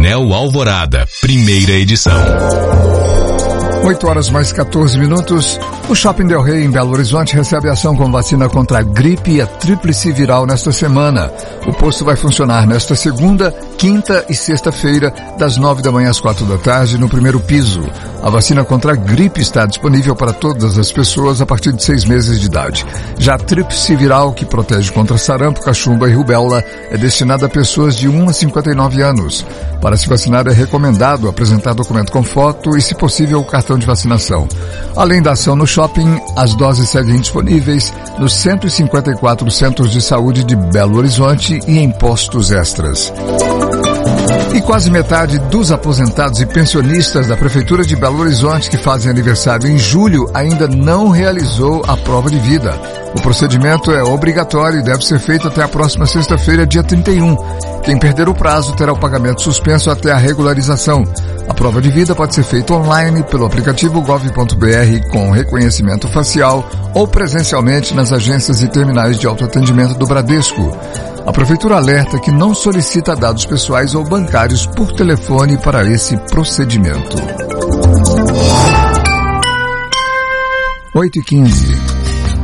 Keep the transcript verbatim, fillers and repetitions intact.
Mel Alvorada, primeira edição. oito horas mais quatorze minutos. O Shopping Del Rey em Belo Horizonte recebe ação com vacina contra a gripe e a tríplice viral nesta semana. O posto vai funcionar nesta segunda, quinta e sexta-feira, das nove da manhã às quatro da tarde, no primeiro piso. A vacina contra a gripe está disponível para todas as pessoas a partir de seis meses de idade. Já a tríplice viral, que protege contra sarampo, cachumba e rubéola, é destinada a pessoas de um a cinquenta e nove anos. Para se vacinar é recomendado apresentar documento com foto e, se possível, o cartão de vacinação. Além da ação no shopping, as doses seguem disponíveis nos cento e cinquenta e quatro centros de saúde de Belo Horizonte e em postos extras. E quase metade dos aposentados e pensionistas da Prefeitura de Belo Horizonte que fazem aniversário em julho ainda não realizou a prova de vida. O procedimento é obrigatório e deve ser feito até a próxima sexta-feira, dia trinta e um. Quem perder o prazo terá o pagamento suspenso até a regularização. A prova de vida pode ser feita online pelo aplicativo gov ponto br com reconhecimento facial ou presencialmente nas agências e terminais de autoatendimento do Bradesco. A Prefeitura alerta que não solicita dados pessoais ou bancários por telefone para esse procedimento. oito e quinze.